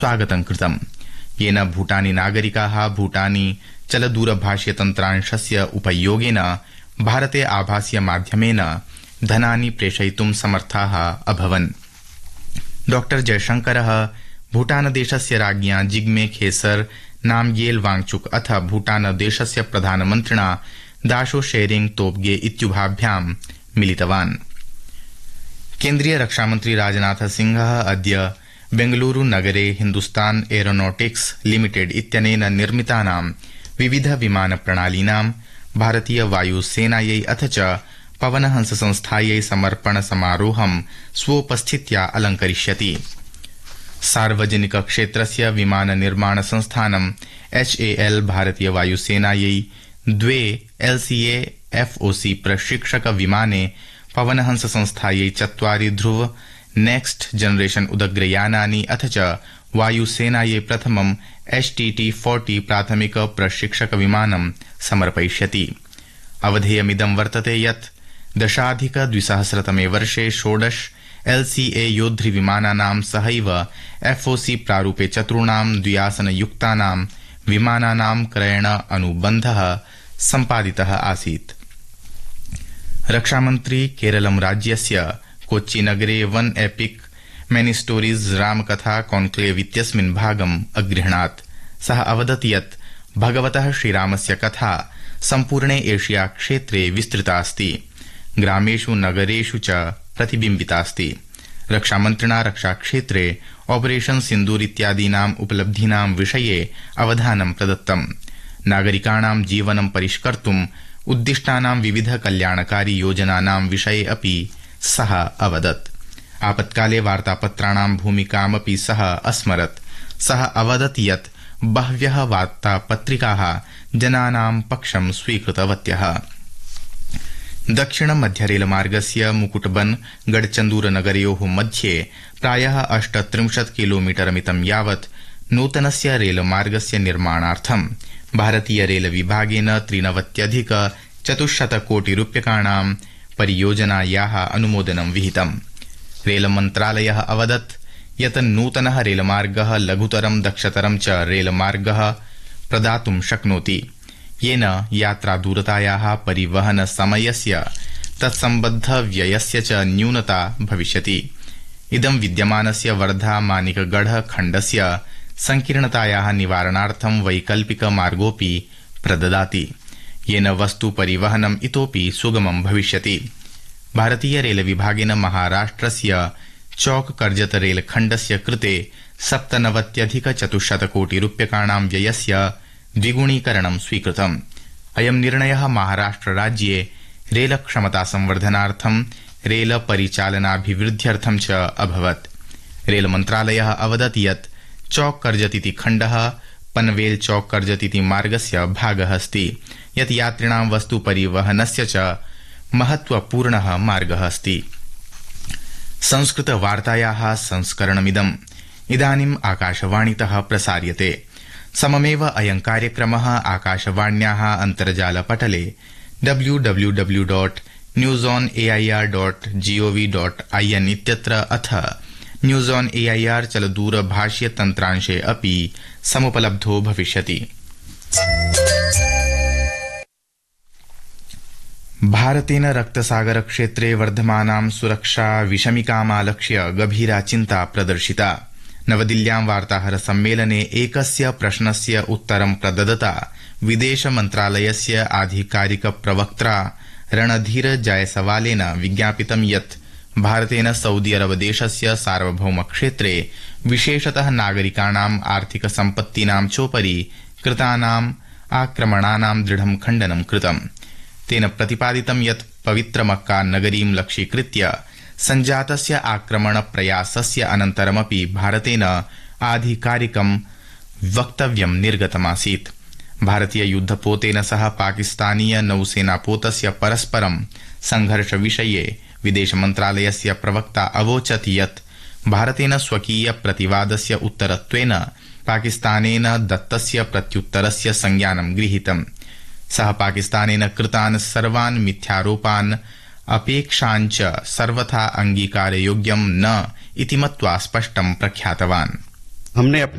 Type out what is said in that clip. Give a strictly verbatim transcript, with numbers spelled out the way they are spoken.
स्वागतं कृतम् येन भूटानी नागरिकाः भूटानी चलदूरभाष्यतन्त्रांशस्य उपयोगेन भारते आभासीय माध्यमेन धनानि प्रेषयितुं समर्थाः अभवन्। डॉ जयशंकरः भूटानदेशस्य राज्ञा जिग्मे खेसर नामग्येल वांगचुक अथ भूटानदेशस्य प्रधानमन्त्रिणा दाशो शेरिंग तोब्गे इत्युभाभ्यां मिलितवान्। केन्द्रीय रक्षामन्त्री राजनाथ सिंहः अद्य बेंगलुरु नगरे हिन्दुस्तान एरोनॉटिक्स लिमिटेड इत्यनेन निर्मितानां विविध विमान प्रणालीनां भारतीय वायुसेनायै अथ च पवनहंस संस्थायै समर्पण समारोहं स्वोपस्थित्या अलंकरिष्यति। सार्वजनिक क्षेत्रस्य विमान निर्माण संस्थानं एच ए एल भारतीय वायुसेनायै द्वे L C A F O C प्रशिक्षक विमाने पवनहंस संस्थायै चत्वारि ध्रुव नेक्स्ट जनरेशन उदग्रयानानि अथ च वायुसेनायै प्रथमं एच टी टी फोर्टी प्राथमिक प्रशिक्षक विमानं समर्पयिष्यति। अवधेयमिदं वर्तते यत् दशाधिक द्विसहस्रतमे वर्षे षोडश एल सी ए योद्धृ विमानानां सहैव एफ ओ सी प्रारूपे चतुर्णां द्व्यासनयुक्तानां विमानानां क्रयण अनुबन्धः सम्पादितः आसीत्। रक्षामन्त्री केरलं राज्यस्य कोच्चि नगरे वन एपिक मेनी स्टोरीज रामकथा कॉन्क्लेव इत्यस्मिन् भागम् अगृह्णात्। सः अवदत् यत् भगवतः श्रीरामस्य कथा सम्पूर्णे एशिया क्षेत्रे विस्तृतास्ति, ग्रामेषु नगरेषु च प्रतिबिम्बितास्ति। रक्षामन्त्रिणा रक्षाक्षेत्रे ऑपरेशन सिन्दूर इत्यादीनाम् उपलब्धीनां विषये अवधानं प्रदत्तम्। नागरिकाणां जीवनं परिष्कर्तुम् उद्दिष्टानां विविध कल्याणकारी योजनानां विषये अपि सः अवदत्। आपत्काले वार्तापत्राणां भूमिकामपि सः अस्मरत्। सः अवदत् यत् बह्व्यः वार्तापत्रिकाः जनानां पक्षं स्वीकृतवत्यः। दक्षिण मध्य रेलमार्गस्य मुकुटबन गढ़चन्दूर नगरयोः मध्ये प्रायः अष्टत्रिंशत् किलोमीटरमितं यावत् नूतनस्य रेलमार्गस्य निर्माणार्थं भारतीय रेल विभागेन त्रिनवत्यधिक चतुश्शतकोटिरूप्यकाणां परियोजनायाः अनुमोदनं विहितम्। रेलमन्त्रालयः अवदत् यत् नूतनः रेलमार्गः लघुतरं दक्षतरं च रेलमार्गः प्रदातुं शक्नोति, येन यात्रादूरतायाः परिवहन समयस्य तत्सम्बद्ध व्ययस्य च न्यूनता भविष्यति। इदं विद्यमानस्य वर्धा मानिकगढ़ खण्डस्य संकीर्णतायाः निवारणार्थं वैकल्पिक मार्गोऽपि प्रददाति, येन वस्तु परिवहनम् इतोपि सुगमं भविष्यति। भारतीय रेल विभागेन महाराष्ट्रस्य चौक कर्जत रेलखण्डस्य कृते सप्तनवत्यधिक चतुश्शतकोटिरूप्यकाणां व्ययस्य द्विगुणीकरणं स्वीकृतम्। अयं निर्णयः महाराष्ट्र राज्ये रेल क्षमता संवर्धनार्थं रेल परिचालनाभिवृद्ध्यर्थं च अभवत्। रेल मन्त्रालयः अवदत् यत् चौक कर्जत इति खण्डः पनवेल चौक कर्जत इति मार्गस्य भागः अस्ति, यत् यात्रिणां वस्तु परिवहनस्य च महत्वपूर्णः मार्गः अस्ति। संस्कृत वार्तायाः संस्करणमिदम् इदानीम् आकाशवाणीतः प्रसार्यते। सममेव अयं कार्यक्रमः आकाशवाण्याः अन्तर्जालपटले W W W dot news on A I R dot G O V dot I N इत्यत्र अथ news on A I R चलदूरभाष्य तन्त्रांशे अपि समुपलब्धो भविष्यति। भारतेन रक्तसागर क्षेत्रे वर्धमानां सुरक्षा विषमिकामालक्ष्य गभीरा चिन्ता प्रदर्शिता। नवदिल्ल्यां वार्ताहर सम्मेलने एकस्य प्रश्नस्य उत्तरं प्रददता विदेश मन्त्रालयस्य आधिकारिक प्रवक्त्रा रणधीर जायसवालेन विज्ञापितं यत् भारतेन सऊदी अरब देशस्य सार्वभौम क्षेत्रे विशेषतः नागरिकाणाम् आर्थिक सम्पत्तीनां चोपरि कृतानाम् आक्रमणानां दृढं खण्डनं कृतम्। तेन प्रतिपादितं यत् पवित्र मक्का नगरीं लक्ष्यीकृत्य सञ्जातस्य आक्रमण प्रयासस्य अनन्तरमपि भारतेन आधिकारिकं वक्तव्यं निर्गतमासीत्। भारतीय युद्धपोतेन सह पाकिस्तानीय नौसेनापोतस्य परस्परं संघर्ष विषये विदेश मन्त्रालयस्य प्रवक्ता अवोचत् यत् भारतेन स्वकीय प्रतिवादस्य उत्तरत्वेन पाकिस्तानेन दत्तस्य प्रत्युत्तरस्य संज्ञानं गृहीतम्। सः पाकिस्तानेन कृतान् सर्वान् मिथ्यारोपान् अपेक्षाञ्च सर्वथा अङ्गीकारयोग्यं न इति मत्वा स्पष्टं प्रख्यातवान्। हमने